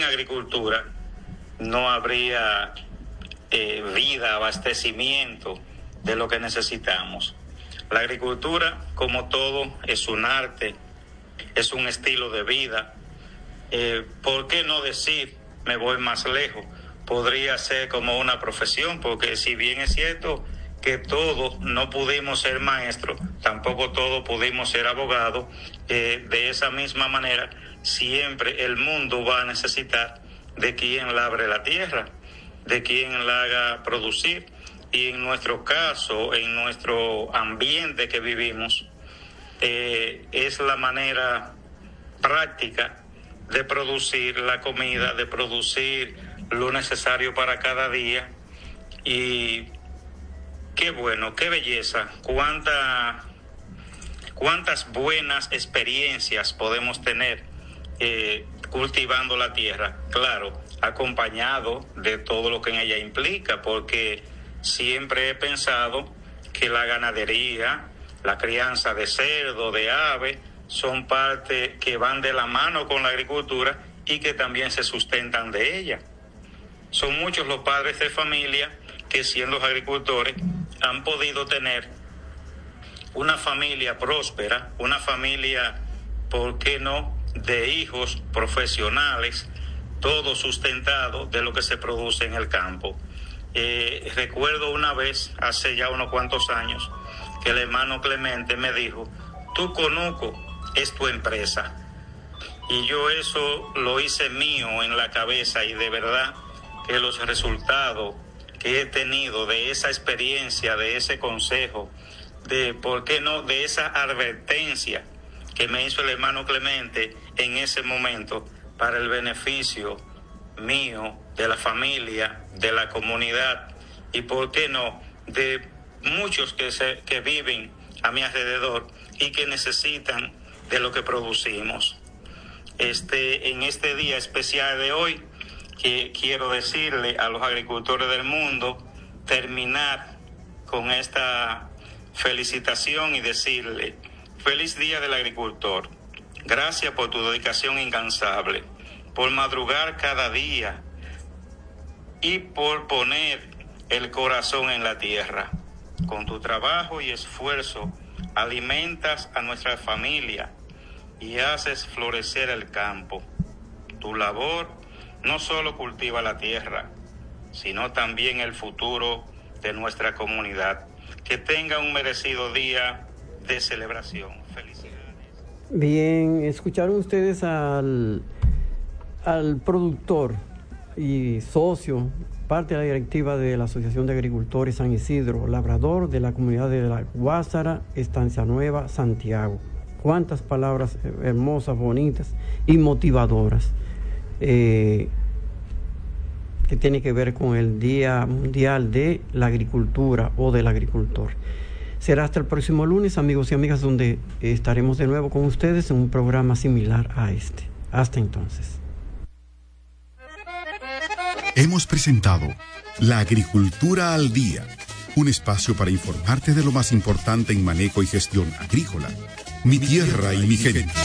sin agricultura no habría vida, abastecimiento de lo que necesitamos. La agricultura, como todo, es un arte, es un estilo de vida. ¿Por qué no decir, me voy más lejos? Podría ser como una profesión, porque si bien es cierto que todos no pudimos ser maestros, tampoco todos pudimos ser abogados, de esa misma manera siempre el mundo va a necesitar de quien labre la tierra, de quien la haga producir. Y en nuestro caso, en nuestro ambiente que vivimos, es la manera práctica de producir la comida, de producir lo necesario para cada día. Y qué bueno, qué belleza, cuántas buenas experiencias podemos tener cultivando la tierra, claro, acompañado de todo lo que en ella implica, porque siempre he pensado que la ganadería, la crianza de cerdo, de ave, son parte que van de la mano con la agricultura y que también se sustentan de ella. Son muchos los padres de familia que, siendo agricultores, han podido tener una familia próspera, una familia, ¿por qué no?, de hijos profesionales, todo sustentado de lo que se produce en el campo. Recuerdo una vez, hace ya unos cuantos años, que el hermano Clemente me dijo, tu conuco es tu empresa. Y yo eso lo hice mío en la cabeza, y de verdad que los resultados que he tenido de esa experiencia, de ese consejo, de, ¿por qué no?, de esa advertencia que me hizo el hermano Clemente en ese momento para el beneficio mío, de la familia, de la comunidad y, ¿por qué no?, de muchos que viven a mi alrededor y que necesitan de lo que producimos. En este día especial de hoy, que quiero decirle a los agricultores del mundo, terminar con esta felicitación y decirle, feliz día del agricultor. Gracias por tu dedicación incansable, por madrugar cada día y por poner el corazón en la tierra. Con tu trabajo y esfuerzo alimentas a nuestra familia y haces florecer el campo. Tu labor no solo cultiva la tierra, sino también el futuro de nuestra comunidad. Que tenga un merecido día de celebración. Felicidades. Bien, escucharon ustedes al productor y socio, parte de la directiva de la Asociación de Agricultores San Isidro, labrador de la comunidad de La Guásara, Estancia Nueva, Santiago. Cuántas palabras hermosas, bonitas y motivadoras, que tiene que ver con el Día Mundial de la Agricultura o del Agricultor. Será hasta el próximo lunes, amigos y amigas, donde estaremos de nuevo con ustedes en un programa similar a este. Hasta entonces. Hemos presentado La Agricultura al Día, un espacio para informarte de lo más importante en manejo y gestión agrícola. Mi tierra y mi gente.